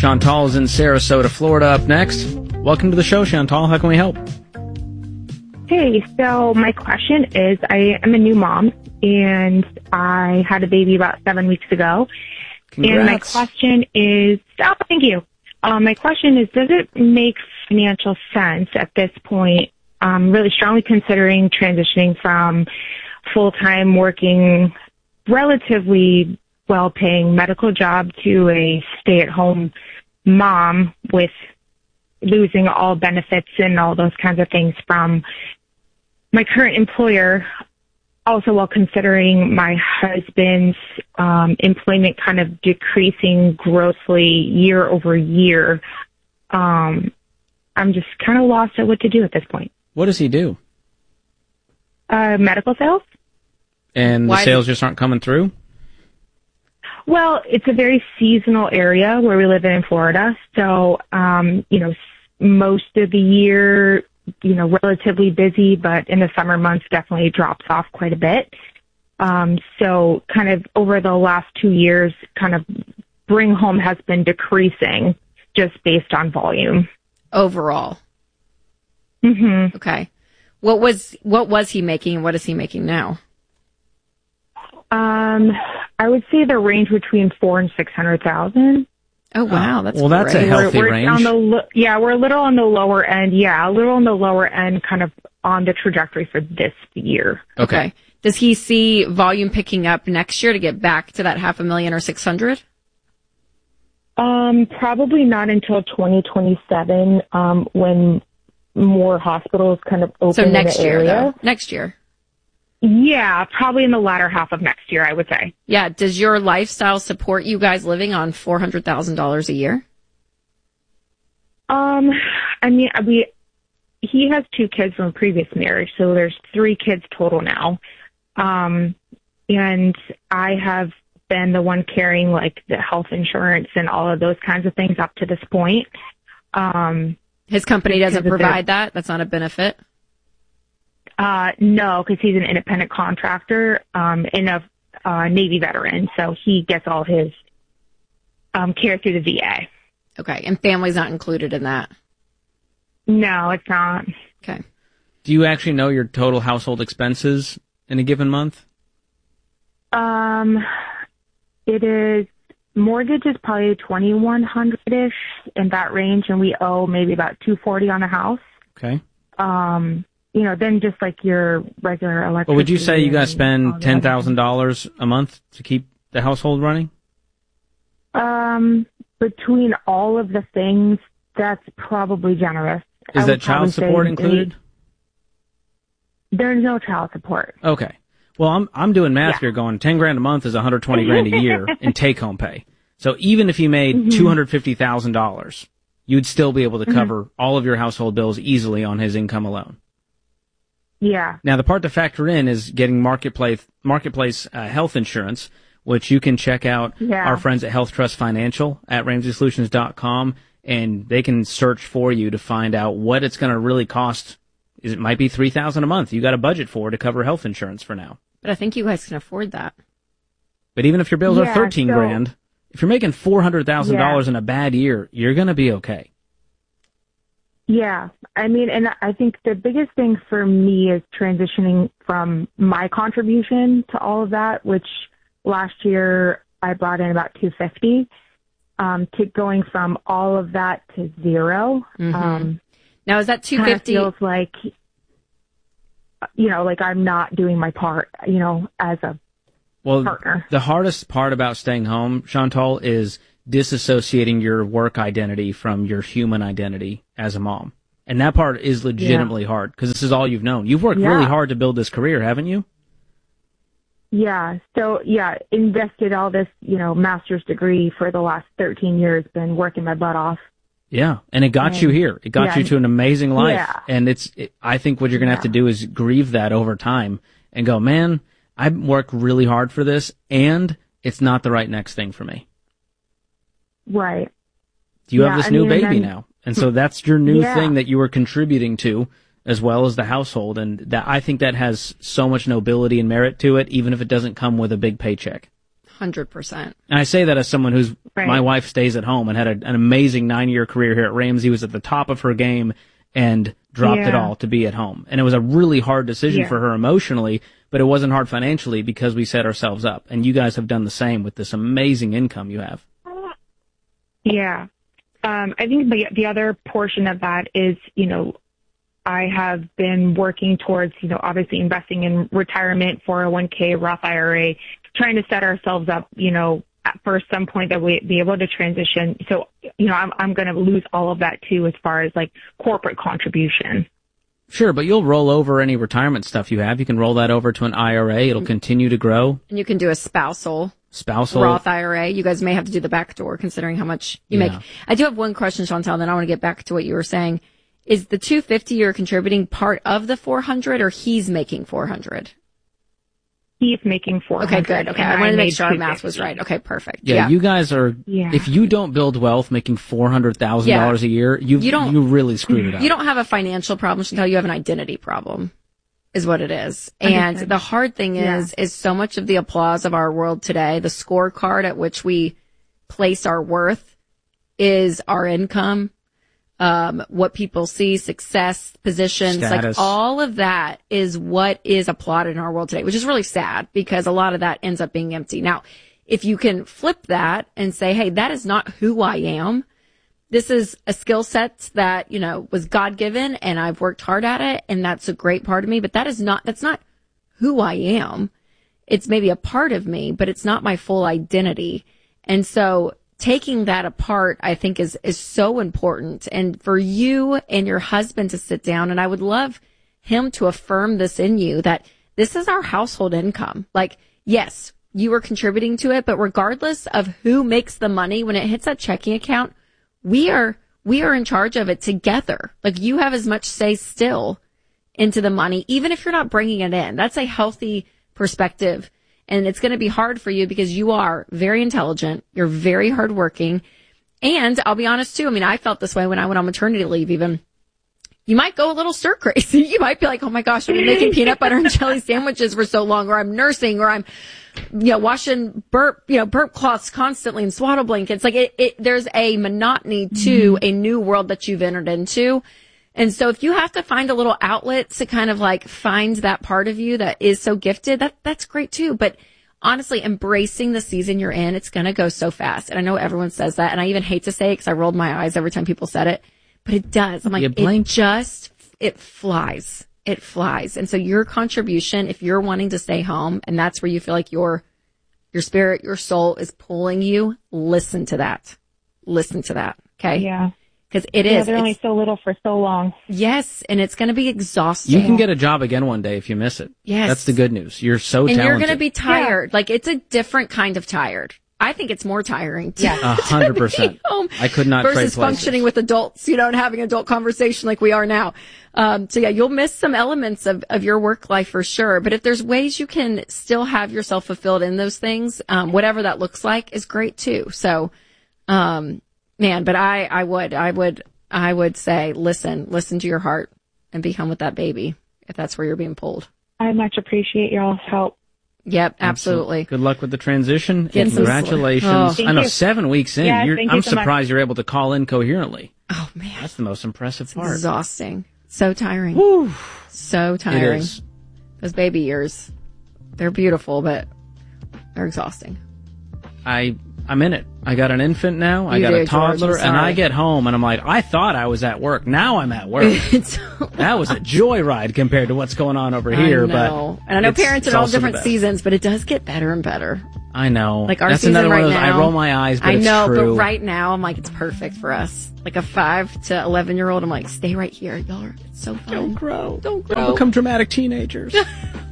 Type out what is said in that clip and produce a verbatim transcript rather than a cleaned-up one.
Chantal is in Sarasota, Florida, up next. Welcome to the show, Chantal. How can we help? Hey, so my question is, I am a new mom, and I had a baby about seven weeks ago. Congrats. And my question is, oh, thank you. Um, my question is, does it make financial sense at this point, um, really strongly considering transitioning from full-time working, relatively well-paying medical job to a stay-at-home mom with losing all benefits and all those kinds of things from my current employer, also while considering my husband's um, employment kind of decreasing grossly year over year. Um, I'm just kind of lost at what to do at this point. What does he do? Uh, medical sales. And Why the sales just aren't coming through? Well, it's a very seasonal area where we live in Florida. So, um, you know, most of the year, you know, relatively busy, but in the summer months definitely drops off quite a bit. Um, so kind of over the last two years, kind of bring home has been decreasing just based on volume. Overall. Mm-hmm. Okay. What was, what was he making and what is he making now? Um, I would say the range between four and six hundred thousand. Oh wow, that's well, that's great. a healthy we're, we're range. On the, lo- yeah, we're a little on the lower end. Yeah, a little on the lower end, kind of on the trajectory for this year. Okay. Does he see volume picking up next year to get back to that half a million or six hundred? Um, probably not until twenty twenty-seven, um, when more hospitals kind of open So next in the year, area. though. Next year. Yeah, probably in the latter half of next year, I would say. Yeah. Does your lifestyle support you guys living on four hundred thousand dollars a year? Um, I mean, we, he has two kids from a previous marriage, so there's three kids total now. Um, and I have been the one carrying like the health insurance and all of those kinds of things up to this point. Um, His company doesn't because of their- provide that? That's not a benefit? Uh, no, because he's an independent contractor, um, and a, uh, Navy veteran, so he gets all his, um, care through the V A. Okay. And family's not included in that? No, it's not. Okay. Do you actually know your total household expenses in a given month? Um, it is, mortgage is probably twenty-one hundred-ish in that range, and we owe maybe about two forty on the house. Okay. Um, you know, then just like your regular electricity. Well, would you say you got to and all spend the ten other thousand dollars a month to keep the household running? Um, between all of the things, that's probably generous. I Is would that child probably say support maybe- included? There's no child support. Okay. Well, I'm I'm doing math Yeah. here going ten grand a month is one hundred twenty grand a year in take home pay. So even if you made Mm-hmm. two hundred fifty thousand dollars, you'd still be able to Mm-hmm. cover all of your household bills easily on his income alone. Yeah. Now, the part to factor in is getting marketplace marketplace uh, health insurance, which you can check out Yeah. our friends at Health Trust Financial at Ramsey Solutions dot com, and they can search for you to find out what it's going to really cost. Is it might be three thousand dollars a month. You got a budget for to cover health insurance for now. But I think you guys can afford that. But even if your bills Yeah, are thirteen so- grand, if you're making four hundred thousand dollars Yeah. in a bad year, you're going to be okay. Yeah. I mean, and I think the biggest thing for me is transitioning from my contribution to all of that, which last year I brought in about two hundred fifty dollars, um, to going from all of that to zero. Mhm. Um, Now, is that two kind of fifty? feels like, you know, like I'm not doing my part, you know, as a Well, partner. the hardest part about staying home, Chantal, is disassociating your work identity from your human identity as a mom. And that part is legitimately hard because this is all you've known. You've worked Yeah. really hard to build this career, haven't you? Yeah. So, yeah, invested all this, you know, master's degree for the last thirteen years, been working my butt off. Yeah, and it got And- you here. It got yeah. you to an amazing life. Yeah. And it's, it, I think what you're going to have to Yeah. do is grieve that over time and go, man, I worked really hard for this and it's not the right next thing for me. Right. You Yeah, have this I new mean, and baby then- now. And so that's your new Yeah. thing that you were contributing to as well as the household. And that, I think that has so much nobility and merit to it, even if it doesn't come with a big paycheck. one Hundred percent. And I say that as someone who's, Right. my wife stays at home and had a, an amazing nine-year career here at Ramsey, was at the top of her game and dropped it Yeah. all to be at home. And it was a really hard decision Yeah. for her emotionally, but it wasn't hard financially because we set ourselves up. And you guys have done the same with this amazing income you have. Yeah. Um, I think the, the other portion of that is, you know, I have been working towards, you know, obviously investing in retirement, four oh one k, Roth I R A, trying to set ourselves up, you know, at- for some point that we be able to transition. So, you know, I'm, I'm going to lose all of that too as far as like corporate contribution. Sure, but you'll roll over any retirement stuff you have. You can roll that over to an I R A. It'll continue to grow. And you can do a spousal Spousal. Roth I R A. You guys may have to do the back door considering how much you Yeah. make. I do have one question, Chantal, then I want to get back to what you were saying. Is the two hundred fifty you're contributing part of the four hundred or he's making four hundred? He's making four hundred. Okay, good. Okay. and I wanted to made make sure our math was two hundred fifty. right. Okay, perfect. Yeah, Yeah. you guys are, Yeah. if you don't build wealth making four hundred thousand dollars a year, you You don't- you really screwed it up. You don't have a financial problem, Chantal. You have an identity problem, is what it is. And Understood. the hard thing is, is so much of the applause of our world today, the scorecard at which we place our worth is our income, um, what people see, success, positions, Status. like all of that is what is applauded in our world today, which is really sad because a lot of that ends up being empty. Now, if you can flip that and say, hey, that is not who I am. This is a skill set that, you know, was God given and I've worked hard at it and that's a great part of me, but that is not, that's not who I am. It's maybe a part of me, but it's not my full identity. And so taking that apart, I think is, is so important. And for you and your husband to sit down, and I would love him to affirm this in you, that this is our household income. Like, yes, you are contributing to it, but regardless of who makes the money, when it hits that checking account, we are, we are in charge of it together. Like you have as much say still into the money, even if you're not bringing it in. That's a healthy perspective. And it's going to be hard for you because you are very intelligent. You're very hardworking. And I'll be honest too. I mean, I felt this way when I went on maternity leave even. You might go a little stir crazy. You might be like, oh my gosh, I've been making peanut butter and jelly sandwiches for so long, or I'm nursing, or I'm, you know, washing burp, you know, burp cloths constantly and swaddle blankets. Like it, it there's a monotony to mm-hmm. a new world that you've entered into. And so if you have to find a little outlet to kind of like find that part of you that is so gifted, that, that's great too. But honestly, embracing the season you're in, it's going to go so fast. And I know everyone says that. And I even hate to say it because I rolled my eyes every time people said it, but it does. I'm like, it just, it flies. It flies. And so your contribution, if you're wanting to stay home and that's where you feel like your, your spirit, your soul is pulling you, listen to that. Listen to that. Okay. Yeah. Because it yeah, is. they're only so little for so long. Yes, and it's going to be exhausting. You can get a job again one day if you miss it. Yes. That's the good news. You're so and talented. And you're going to be tired. Yeah. Like, it's a different kind of tired. I think it's more tiring. Yeah. A hundred percent. I could not trade versus places. functioning with adults, you know, and having adult conversation like we are now. Um, so yeah, you'll miss some elements of, of your work life for sure. But if there's ways you can still have yourself fulfilled in those things, um, whatever that looks like is great too. So, um, man, but I, I would, I would, I would say, listen, listen to your heart and be home with that baby if that's where you're being pulled. I much appreciate y'all's help. Yep, absolutely. Good luck with the transition. Get and congratulations. Oh. I know, you. seven weeks in. Yeah, you're, thank I'm you so surprised much. you're able to call in coherently. Oh, man. That's the most impressive It's part. exhausting. So tiring. Whew. So tiring. It is. Those baby years, they're beautiful, but they're exhausting. I, I'm in it. I got an infant now. I You got do, a toddler, George, I'm and I sorry. get home, and I'm like, I thought I was at work. Now I'm at work. It's That was a joyride compared to what's going on over here. I know. But and I know it's- parents it's in all also the different best. seasons, but it does get better and better. I know. Like our That's season another right one of those. now. I roll my eyes, but I it's know, true. but right now I'm like, it's perfect for us. Like a five to eleven year old, I'm like, stay right here, y'all. Are, it's so fun. Don't grow. Don't grow. Don't become dramatic teenagers.